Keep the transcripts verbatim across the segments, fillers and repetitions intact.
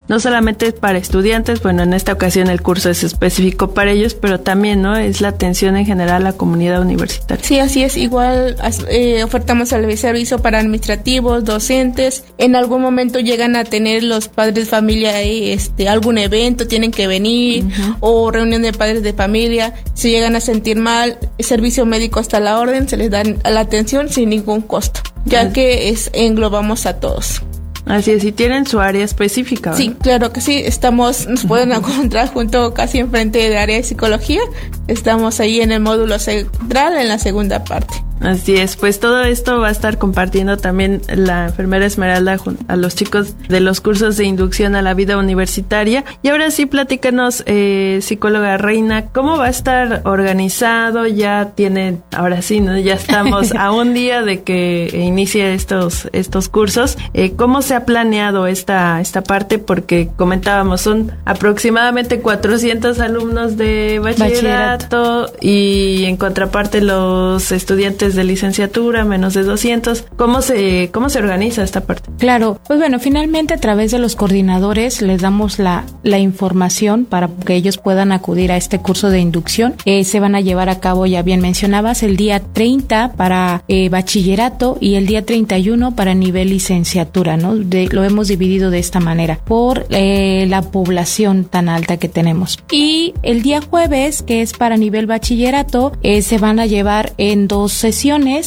no solamente para estudiantes, bueno, en esta ocasión el curso es específico para ellos, pero también, ¿no? Es la atención en general a la comunidad universitaria. Sí, así es. Igual eh, ofertamos el servicio para administrativos, docentes. En algún momento llegan a tener los padres de familia este, algún evento, tienen que venir, uh-huh. o reunión de padres de familia. Si llegan a sentir mal, el servicio médico hasta la orden, se les da la atención sin ningún costo, ya uh-huh. que es englobamos a todos. Así es, y tienen su área específica, ¿verdad? Sí, claro que sí, estamos, nos pueden encontrar junto casi enfrente de área de psicología, estamos ahí en el módulo central, en la segunda parte. Así es, pues todo esto va a estar compartiendo también la enfermera Esmeralda a los chicos de los cursos de inducción a la vida universitaria. Y ahora sí, platícanos, eh, psicóloga Reina, ¿cómo va a estar organizado? Ya tiene, ahora sí, ¿no? Ya estamos a un día de que inicie estos estos cursos. Eh, ¿Cómo se ha planeado esta esta parte? Porque comentábamos, son aproximadamente cuatrocientos alumnos de bachillerato, bachillerato. Y en contraparte los estudiantes de licenciatura, menos de doscientos. ¿Cómo se, cómo se organiza esta parte? Claro, pues bueno, finalmente a través de los coordinadores les damos la, la información para que ellos puedan acudir a este curso de inducción. Eh, se van a llevar a cabo, ya bien mencionabas, el día treinta para eh, bachillerato y el día treinta y uno para nivel licenciatura, ¿no? De, lo hemos dividido de esta manera por eh, la población tan alta que tenemos. Y el día jueves, que es para nivel bachillerato, eh, se van a llevar en dos sesiones,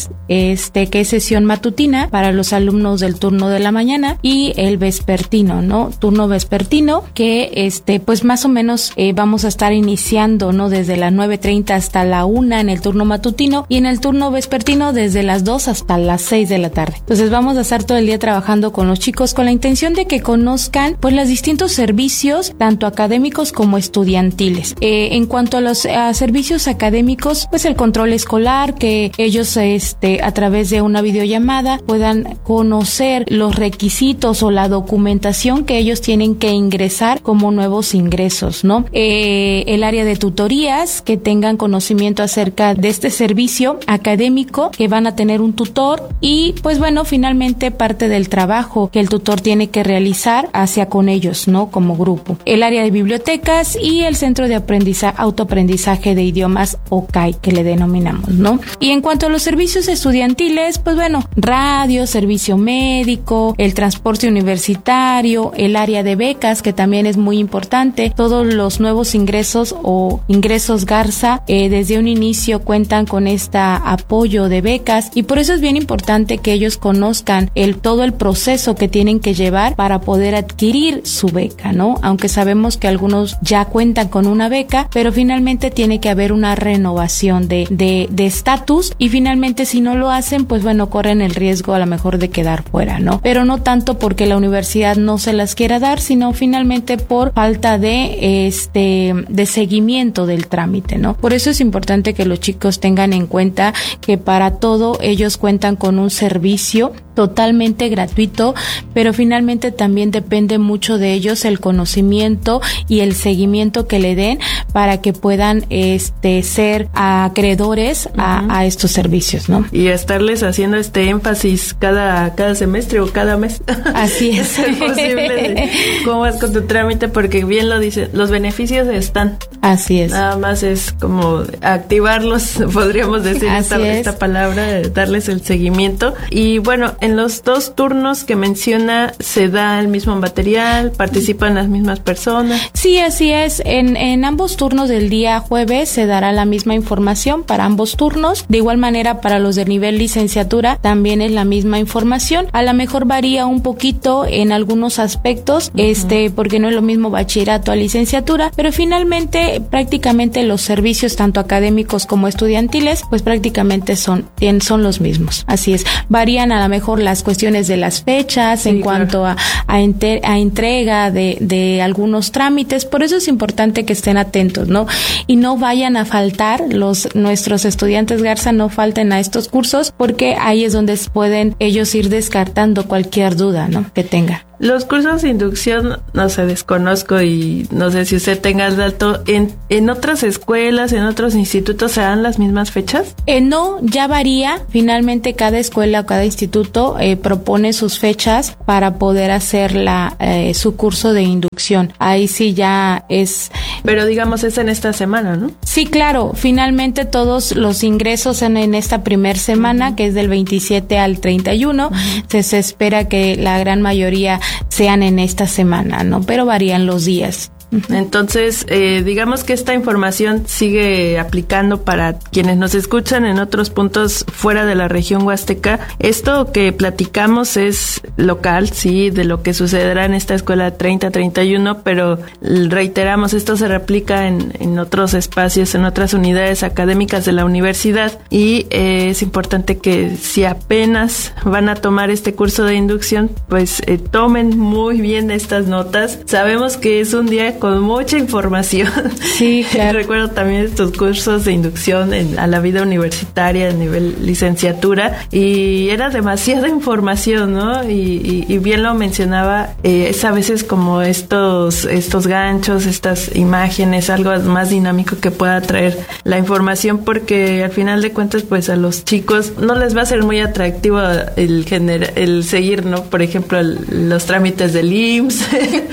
este que es sesión matutina para los alumnos del turno de la mañana y el vespertino, ¿no? Turno vespertino que este pues más o menos eh, vamos a estar iniciando, ¿no? Desde las nueve treinta hasta la una en el turno matutino y en el turno vespertino desde las dos hasta las seis de la tarde. Entonces vamos a estar todo el día trabajando con los chicos con la intención de que conozcan pues los distintos servicios tanto académicos como estudiantiles. Eh, en cuanto a los a servicios académicos, pues el control escolar, que ellos este a través de una videollamada puedan conocer los requisitos o la documentación que ellos tienen que ingresar como nuevos ingresos, ¿no? Eh, el área de tutorías, que tengan conocimiento acerca de este servicio académico, que van a tener un tutor y pues bueno, finalmente parte del trabajo que el tutor tiene que realizar hacia con ellos, ¿no? Como grupo. El área de bibliotecas y el centro de aprendizaje, autoaprendizaje de idiomas o C A I, que le denominamos, ¿no? Y en cuanto a los servicios estudiantiles, pues bueno, radio, servicio médico, el transporte universitario, el área de becas, que también es muy importante. Todos los nuevos ingresos o ingresos Garza eh, desde un inicio cuentan con este apoyo de becas y por eso es bien importante que ellos conozcan el todo el proceso que tienen que llevar para poder adquirir su beca, ¿no? Aunque sabemos que algunos ya cuentan con una beca, pero finalmente tiene que haber una renovación de de de estatus y finalmente si no lo hacen, pues bueno, corren el riesgo a lo mejor de quedar fuera, ¿no? Pero no tanto porque la universidad no se las quiera dar, sino finalmente por falta de este de seguimiento del trámite, ¿no? Por eso es importante que los chicos tengan en cuenta que para todo ellos cuentan con un servicio totalmente gratuito, pero finalmente también depende mucho de ellos el conocimiento y el seguimiento que le den para que puedan este ser acreedores a, uh-huh. a estos servicios, ¿no? Y estarles haciendo este énfasis cada cada semestre o cada mes. Así es. Es posible de cómo vas con tu trámite, porque bien lo dice, los beneficios están. Así es. Nada más es como activarlos, podríamos decir esta, esta palabra, darles el seguimiento. Y bueno, en los dos turnos que menciona, ¿se da el mismo material? ¿Participan las mismas personas? Sí, así es. En, en ambos turnos del día jueves se dará la misma información para ambos turnos. De igual manera, para los de nivel licenciatura también es la misma información. A lo mejor varía un poquito en algunos aspectos, uh-huh. este, porque no es lo mismo bachillerato a licenciatura, pero finalmente prácticamente los servicios tanto académicos como estudiantiles, pues prácticamente son, son los mismos. Así es. Varían a lo mejor las cuestiones de las fechas, sí, en claro. cuanto a, a, enter, a entrega de, de algunos trámites. Por eso es importante que estén atentos, ¿no? Y no vayan a faltar, los nuestros estudiantes Garza no falten a estos cursos, porque ahí es donde pueden ellos ir descartando cualquier duda, ¿no? que tenga. Los cursos de inducción, no sé, desconozco y no sé si usted tenga el dato, ¿en, en otras escuelas, en otros institutos se dan las mismas fechas? Eh, no, ya varía. Finalmente cada escuela o cada instituto eh, propone sus fechas para poder hacer la, eh, su curso de inducción. Ahí sí ya es... Pero digamos es en esta semana, ¿no? Sí, claro. Finalmente todos los ingresos son en esta primer semana, uh-huh. que es del veintisiete al treinta y uno. Uh-huh. Se, se espera que la gran mayoría sean en esta semana, ¿no? Pero varían los días. Entonces, eh, digamos que esta información sigue aplicando para quienes nos escuchan en otros puntos fuera de la región huasteca. Esto que platicamos es local, sí, de lo que sucederá en esta escuela treinta treinta y uno, pero reiteramos, esto se replica en, en otros espacios, en otras unidades académicas de la universidad y eh, es importante que si apenas van a tomar este curso de inducción, pues eh, tomen muy bien estas notas. Sabemos que es un día con mucha información. Sí, claro. Recuerdo también estos cursos de inducción en, a la vida universitaria a nivel licenciatura y era demasiada información, ¿no? Y, y, y bien lo mencionaba, eh, es a veces como estos, estos ganchos, estas imágenes, algo más dinámico que pueda traer la información, porque al final de cuentas, pues a los chicos no les va a ser muy atractivo el gener- el seguir, ¿no? Por ejemplo, el, los trámites del I M S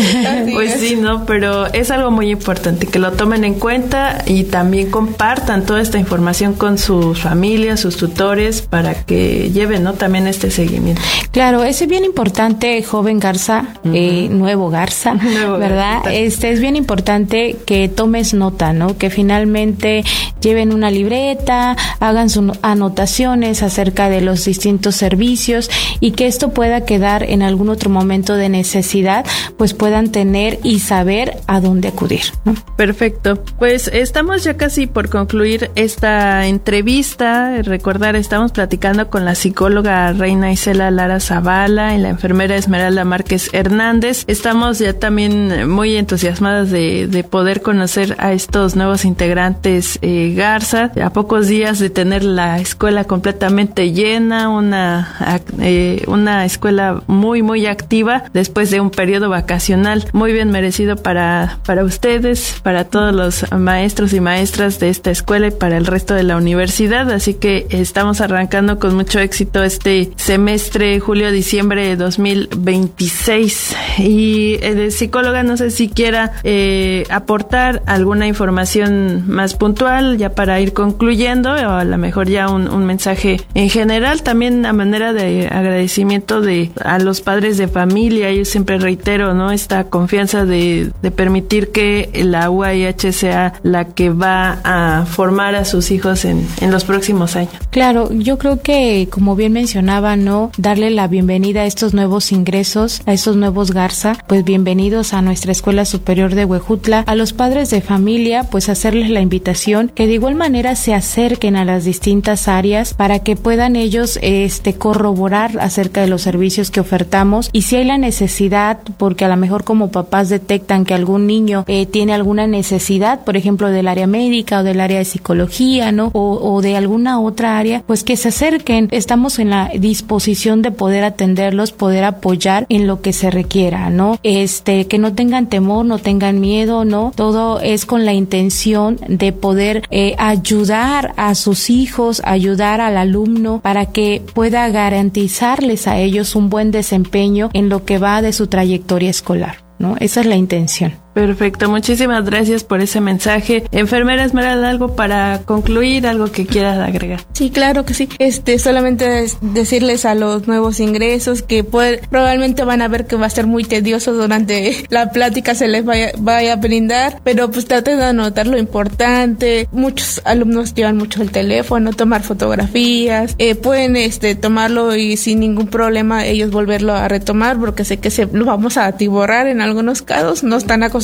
S. Pues sí, ¿no? Pero es algo muy importante que lo tomen en cuenta y también compartan toda esta información con sus familias, sus tutores, para que lleven, ¿no? También este seguimiento. Claro, es bien importante, joven Garza, uh-huh. eh, nuevo Garza, nuevo ¿verdad? Garza. Este es bien importante que tomes nota, ¿no? Que finalmente lleven una libreta, hagan sus anotaciones acerca de los distintos servicios y que esto pueda quedar en algún otro momento de necesidad, pues puedan tener y saber a dónde acudir, ¿no? Perfecto. Pues estamos ya casi por concluir esta entrevista. Recordar, estamos platicando con la psicóloga Reina Isela Lara Zavala y la enfermera Esmeralda Márquez Hernández. Estamos ya también muy entusiasmadas de, de poder conocer a estos nuevos integrantes eh, Garza. A pocos días de tener la escuela completamente llena, una, eh, una escuela muy, muy activa después de un periodo vacacional muy bien merecido para para ustedes, para todos los maestros y maestras de esta escuela y para el resto de la universidad. Así que estamos arrancando con mucho éxito este semestre julio-diciembre de dos mil veintiséis. Y eh, de psicóloga, no sé si quiera eh, aportar alguna información más puntual ya para ir concluyendo, o a lo mejor ya un, un mensaje en general, también a manera de agradecimiento de a los padres de familia. Yo siempre reitero, ¿no? Esta confianza de, de permitir que la U A I H sea la que va a formar a sus hijos en, en los próximos años. Claro, yo creo que, como bien mencionaba, ¿no? Darle la bienvenida a estos nuevos ingresos, a estos nuevos Garza, pues bienvenidos a nuestra Escuela Superior de Huejutla. A los padres de familia, pues hacerles la invitación que de igual manera se acerquen a las distintas áreas para que puedan ellos este corroborar acerca de los servicios que ofertamos, y si hay la necesidad, porque a lo mejor como papás detectan que algún niño eh, tiene alguna necesidad, por ejemplo, del área médica o del área de psicología, ¿no? O, o de alguna otra área, pues que se acerquen. Estamos en la disposición de poder atenderlos, poder apoyar en lo que se requiera, ¿no? Este, que no tengan temor, no tengan miedo, ¿no? Todo es con la intención de poder eh, ayudar a sus hijos, ayudar al alumno para que pueda garantizarles a ellos un buen desempeño en lo que va de su trayectoria escolar, ¿no? Esa es la intención. Perfecto, muchísimas gracias por ese mensaje. Enfermera Esmeralda, ¿algo para concluir, algo que quieras agregar? Sí, claro que sí. Este, solamente es decirles a los nuevos ingresos que puede, probablemente van a ver que va a ser muy tedioso durante la plática, se les vaya, vaya a brindar, pero pues traten de anotar lo importante. Muchos alumnos llevan mucho el teléfono, tomar fotografías, eh, pueden este tomarlo y sin ningún problema ellos volverlo a retomar, porque sé que se lo vamos a atiborrar en algunos casos, no están acostumbrados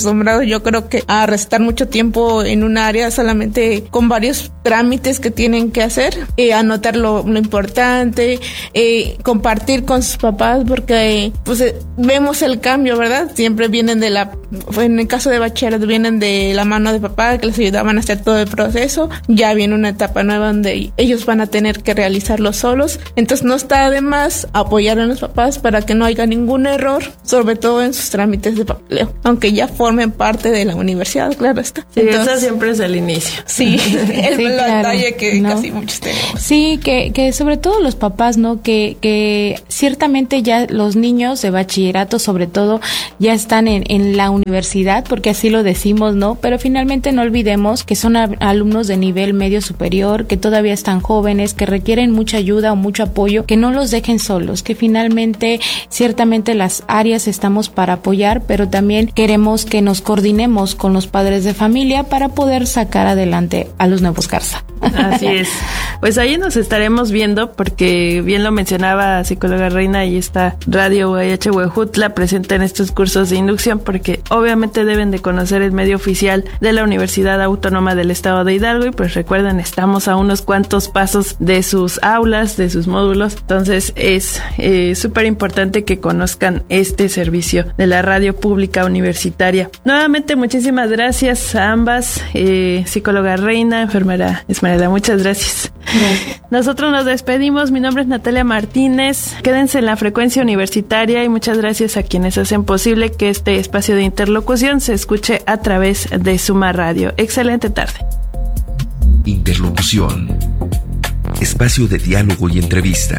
acostumbrados, yo creo que a restar mucho tiempo en un área solamente con varios trámites que tienen que hacer, eh, anotar lo, lo importante, eh, compartir con sus papás, porque pues eh, vemos el cambio, ¿verdad? Siempre vienen de la, en el caso de bachilleres, vienen de la mano de papá, que les ayudaban a hacer todo el proceso. Ya viene una etapa nueva donde ellos van a tener que realizarlo solos, entonces no está de más apoyar a los papás para que no haya ningún error, sobre todo en sus trámites de papeleo, aunque ya formen parte de la universidad, claro está. Sí, entonces, eso siempre es el inicio. Sí, el sí, claro, detalle que ¿no? casi muchos tenemos. Sí, que, que sobre todo los papás, ¿no? Que, que ciertamente ya los niños de bachillerato, sobre todo, ya están en, en la universidad, porque así lo decimos, ¿no? Pero finalmente no olvidemos que son a, alumnos de nivel medio superior, que todavía están jóvenes, que requieren mucha ayuda o mucho apoyo, que no los dejen solos, que finalmente, ciertamente las áreas estamos para apoyar, pero también queremos que nos coordinemos con los padres de familia para poder sacar adelante a los nuevos Garza. Así es. Pues ahí nos estaremos viendo, porque bien lo mencionaba psicóloga Reina, y esta Radio U A H Huejutla presenta en estos cursos de inducción, porque obviamente deben de conocer el medio oficial de la Universidad Autónoma del Estado de Hidalgo, y pues recuerden, estamos a unos cuantos pasos de sus aulas, de sus módulos, entonces es eh, súper importante que conozcan este servicio de la radio pública universitaria. Nuevamente, muchísimas gracias a ambas, eh, psicóloga Reina, enfermera Esmeralda, muchas gracias. Gracias. Nosotros nos despedimos. Mi nombre es Natalia Martínez. Quédense en la frecuencia universitaria, y muchas gracias a quienes hacen posible que este espacio de interlocución se escuche a través de Suma Radio. Excelente tarde. Interlocución. Espacio de diálogo y entrevista.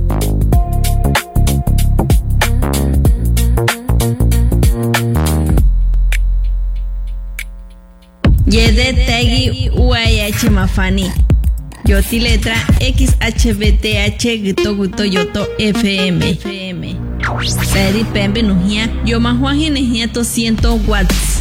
Yede Tegi U A H Mafani. Yoti letra X H B T H Gito Guto Yoto F M. Peri Pembe Nujia. Yo Mahuaji Nejia to ciento watts.